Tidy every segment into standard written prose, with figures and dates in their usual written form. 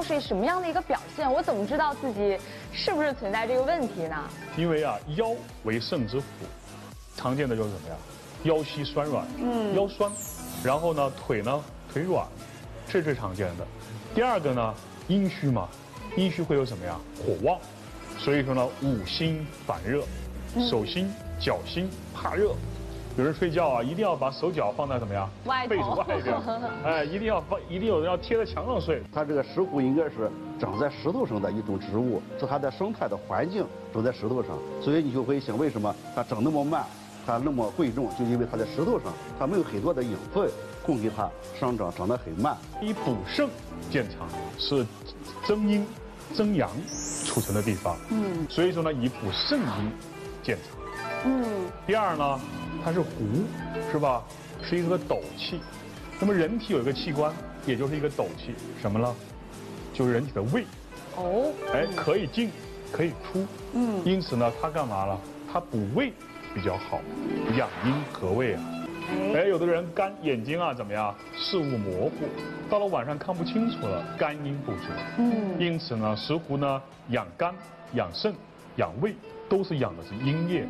是什么样的一个表现？我怎么知道自己是不是存在这个问题呢？ 因为啊，腰为肾之府，常见的就是什么呀？腰膝酸软，腰酸，然后呢，腿软，这是最常见的。第二个呢，阴虚嘛，阴虚会有什么呀？火旺，所以说呢，五心烦热，手心、脚心怕热。有人睡觉啊，一定要把手脚放在什么呀？被子外边，哎，一定有人要贴在墙上睡。 它这个石斛应该是长在石头上的一种植物，是它的生态的环境长在石头上，所以你就会想，为什么它长那么慢，它那么贵重，就因为它在石头上，它没有很多的养分供给它生长，长得很慢。 以补肾见长，是增阴增阳储存的地方，所以说呢，以补肾阴见长。第二呢，它是斛，是吧？是一个斗气。那么人体有一个器官，也就是一个斗气，什么呢？就是人体的胃。哦，哎，可以进，可以出。因此呢，它干嘛了？它补胃比较好，养阴和胃啊。哎，有的人眼睛啊怎么样？视物模糊，到了晚上看不清楚了，肝阴不足。因此呢，石斛呢养肝、养肾、养胃，都是养的是阴液。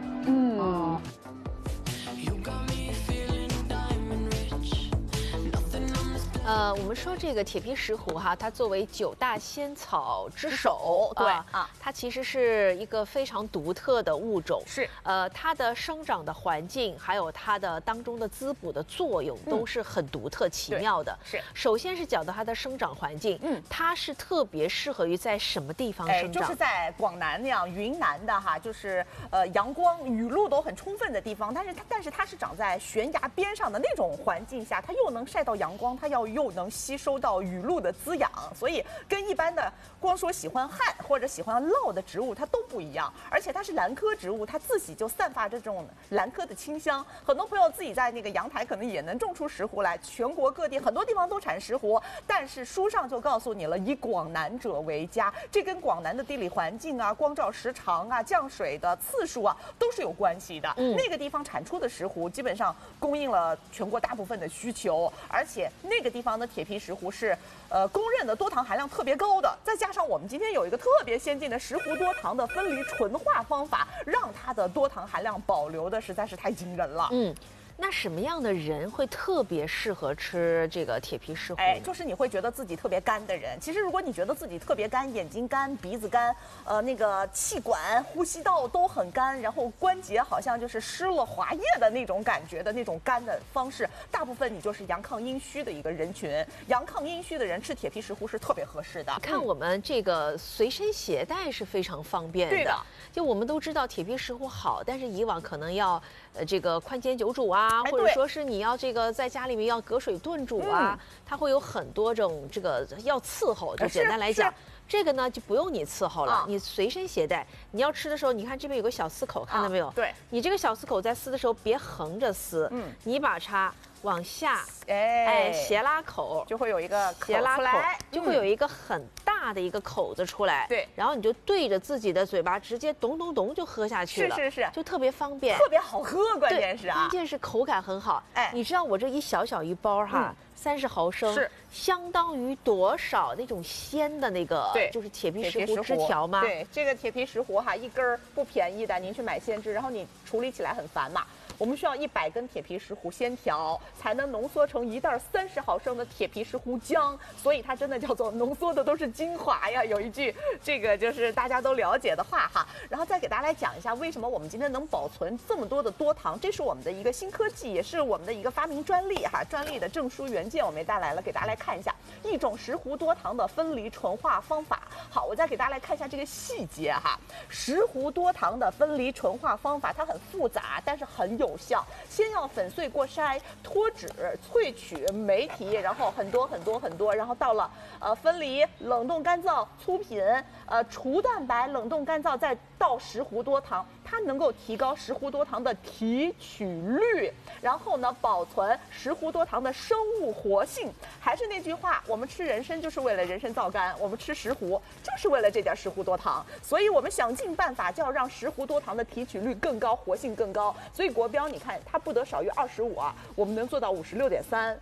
我们说这个铁皮石斛哈，它作为9大仙草之首，对啊，它其实是一个非常独特的物种。是，它的生长的环境，还有它的当中的滋补的作用，都是很独特奇妙的。是，首先是讲到它的生长环境，它是特别适合于在什么地方生长？ 就是在广南那样云南的哈，就是阳光雨露都很充分的地方，但是它是长在悬崖边上的那种环境下，它又能晒到阳光，它又能吸收到雨露的滋养，所以跟一般的光说喜欢旱或者喜欢涝的植物它都不一样。而且它是兰科植物，它自己就散发着这种兰科的清香。很多朋友自己在那个阳台可能也能种出石斛来，全国各地很多地方都产石斛，但是书上就告诉你了，以广南者为佳，这跟广南的地理环境啊、光照时长啊、降水的次数啊都是有关系的。那个地方产出的石斛基本上供应了全国大部分的需求，而且那个地方的铁皮石斛是公认的多糖含量特别高的，再加上我们今天有一个特别先进的石斛多糖的分离纯化方法，让它的多糖含量保留的实在是太惊人了。 那什么样的人会特别适合吃这个铁皮石斛？ 哎，就是你会觉得自己特别干的人。其实如果你觉得自己特别干，眼睛干、鼻子干，那个气管、呼吸道都很干，然后关节好像就是湿了滑液的那种感觉的那种干的方式，大部分你就是阳亢阴虚的一个人群。阳亢阴虚的人吃铁皮石斛是特别合适的。 看我们这个随身携带是非常方便的。对的。就我们都知道铁皮石斛好，但是以往可能要这个宽煎久煮啊，或者说是你要这个在家里面要隔水炖煮啊，它会有很多种这个要伺候。就简单来讲，这个呢就不用你伺候了，你随身携带。你要吃的时候，你看这边有个小撕口，看到没有？对，你这个小撕口在撕的时候别横着撕，你把它往下，斜拉口， 就会有一个斜拉口，就会有一个很大的一个口子出来。对，然后你就对着自己的嘴巴直接咚咚咚就喝下去了。是，就特别方便， 特别好喝。关键是关键是口感很好。哎，你知道我这一小一包哈，30毫升，是相当于多少那种鲜的那个，就是铁皮石斛枝条吗？ 对，这个铁皮石斛哈，一根不便宜的，您去买鲜枝，然后你处理起来很烦嘛。我们需要100根铁皮石斛鲜条，才能浓缩成1袋30毫升的铁皮石斛浆，所以它真的叫做浓缩的都是精华呀。有一句这个就是大家都了解的话哈。然后再给大家来讲一下，为什么我们今天能保存这么多的多糖，这是我们的一个新科技，也是我们的一个发明专利哈。专利的证书原件我们也带来了，给大家来看一下一种石斛多糖的分离纯化方法。好，我再给大家来看一下这个细节哈。石斛多糖的分离纯化方法它很复杂，但是很有效。先要粉碎过筛、脱脂、萃取酶体，然后很多，然后到了分离、冷冻干燥、粗品、除蛋白、冷冻干燥，再到石斛多糖，它能够提高石斛多糖的提取率，然后呢保存石斛多糖的生物活性。还是那句话，我们吃人参就是为了人参皂苷，我们吃石斛就是为了这点石斛多糖，所以我们想尽办法就要让石斛多糖的提取率更高，活性更高。所以国标你看它不得少于25啊，我们能做到56.3。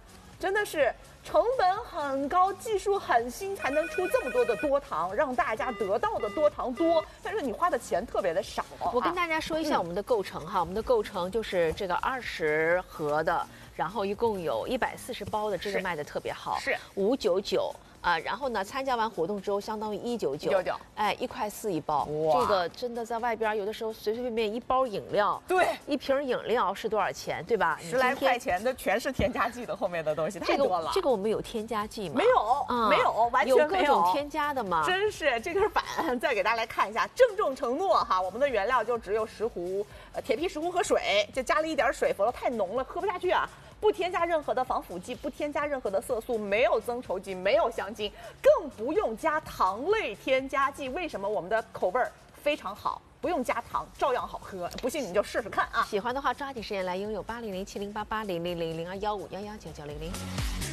真的是成本很高，技术很新，才能出这么多的多糖，让大家得到的多糖多，但是你花的钱特别的少。 我跟大家说一下我们的构成哈，我们的构成就是这个20盒的，然后一共有140包的，这个卖的特别好， 是 599。然后呢，参加完活动之后，相当于199，哎，1块4一包。这个真的在外边有的时候随随便便一包饮料， 对， 一瓶饮料是多少钱，对吧 ？10来块钱的全是添加剂的，后面的东西太多了。 这个我们有添加剂吗？ 没有，没有，完全没有。 有各种添加的吗？ 真是这根板，再给大家来看一下，郑重承诺哈，我们的原料就只有10壶铁皮石斛和水，就加了一点水，否则太浓了，喝不下去啊。不添加任何的防腐剂，不添加任何的色素，没有增稠剂，没有香精，更不用加糖类添加剂。为什么我们的口味非常好？不用加糖，照样好喝。不信你就试试看啊！ 喜欢的话，抓紧时间来拥有8007088000215119900。